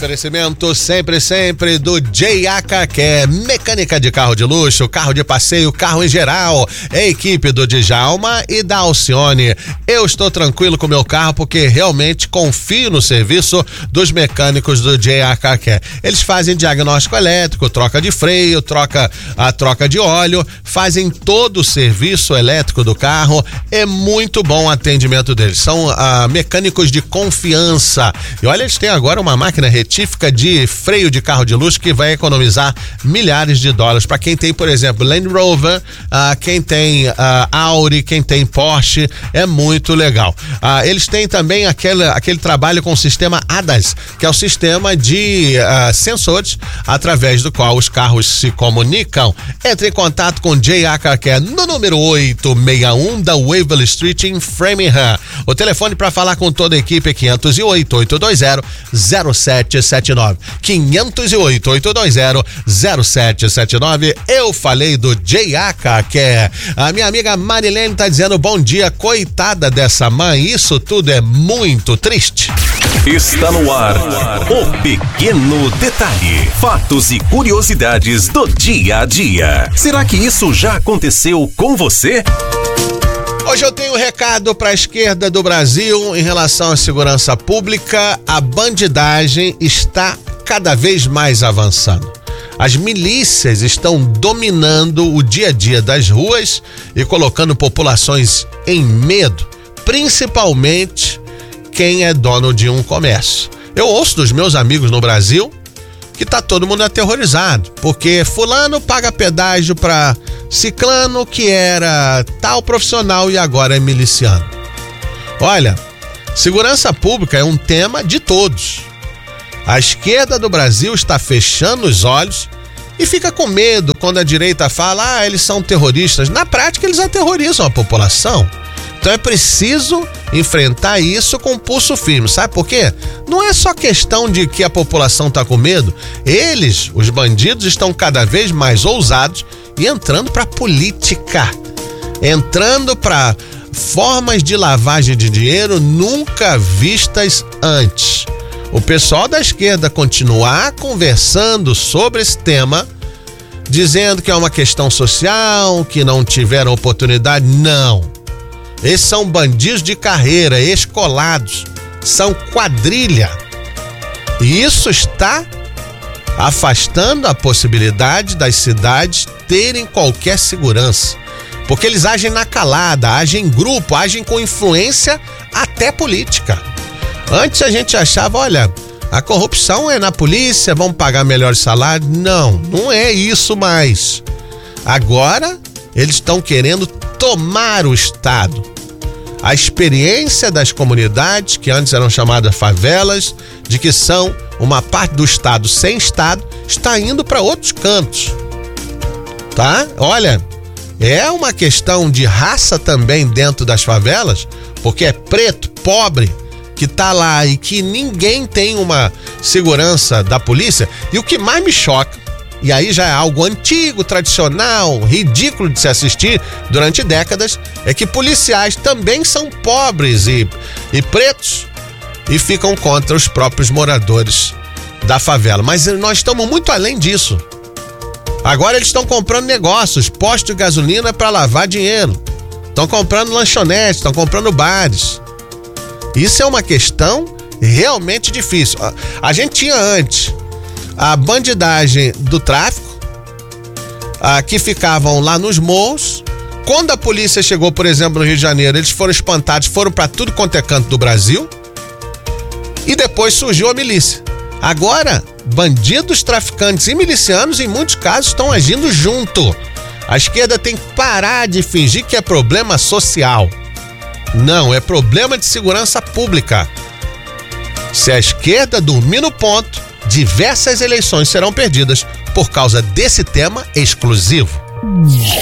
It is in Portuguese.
Oferecimento sempre do JAK, que é mecânica de carro de luxo, carro de passeio, carro em geral. É a equipe do Djalma e da Alcione. Eu estou tranquilo com o meu carro porque realmente confio no serviço dos mecânicos do JAK. Eles fazem diagnóstico elétrico, troca de freio, troca de óleo, fazem todo o serviço elétrico do carro. É muito bom o atendimento deles. São mecânicos de confiança. E olha, eles têm agora uma máquina retífica de freio de carro de luxo que vai economizar milhares de dólares para quem tem, por exemplo, Land Rover, quem tem Audi, quem tem Porsche. É muito legal. Eles têm também aquele trabalho com o sistema ADAS, que é o sistema de sensores através do qual os carros se comunicam. Entre em contato com JAK no número 861 da Waverly Street em Framingham. O telefone para falar com toda a equipe é 508-820-0779. 508-820-0779. Eu falei do JAK. A minha amiga Marilene tá dizendo bom dia, coitada dessa mãe, isso tudo é muito triste. Está no ar o Pequeno Detalhe. Fatos e curiosidades do dia a dia. Será que isso já aconteceu com você? Hoje eu tenho um recado para a esquerda do Brasil em relação à segurança pública. A bandidagem está cada vez mais avançando. As milícias estão dominando o dia a dia das ruas e colocando populações em medo, principalmente quem é dono de um comércio. Eu ouço dos meus amigos no Brasil que tá todo mundo aterrorizado, porque fulano paga pedágio para ciclano que era tal profissional e agora é miliciano. Olha, segurança pública é um tema de todos. A esquerda do Brasil está fechando os olhos e fica com medo quando a direita fala, eles são terroristas. Na prática, eles aterrorizam a população. Então é preciso enfrentar isso com pulso firme, sabe por quê? Não é só questão de que a população está com medo, eles, os bandidos, estão cada vez mais ousados e entrando para política, entrando para formas de lavagem de dinheiro nunca vistas antes. O pessoal da esquerda continuar conversando sobre esse tema, dizendo que é uma questão social, que não tiveram oportunidade, não. Esses são bandidos de carreira, escolados, são quadrilha. E isso está afastando a possibilidade das cidades terem qualquer segurança. Porque eles agem na calada, agem em grupo, agem com influência até política. Antes a gente achava, olha, a corrupção é na polícia, vão pagar melhores salários. Não é isso mais. Agora eles estão querendo tomar o Estado. A experiência das comunidades, que antes eram chamadas favelas, de que são uma parte do Estado sem Estado, está indo para outros cantos. Tá? Olha, é uma questão de raça também dentro das favelas, porque é preto, pobre, que tá lá e que ninguém tem uma segurança da polícia. E o que mais me choca, e aí já é algo antigo, tradicional, ridículo de se assistir durante décadas, é que policiais também são pobres e pretos e ficam contra os próprios moradores da favela. Mas nós estamos muito além disso. Agora eles estão comprando negócios, postos de gasolina para lavar dinheiro, estão comprando lanchonetes, estão comprando bares. Isso é uma questão realmente difícil. A gente tinha antes a bandidagem do tráfico, que ficavam lá nos morros. Quando a polícia chegou, por exemplo, no Rio de Janeiro, eles foram espantados, foram para tudo quanto é canto do Brasil. E depois surgiu a milícia. Agora, bandidos, traficantes e milicianos, em muitos casos, estão agindo junto. A esquerda tem que parar de fingir que é problema social. Não, é problema de segurança pública. Se a esquerda dormir no ponto, diversas eleições serão perdidas por causa desse tema exclusivo.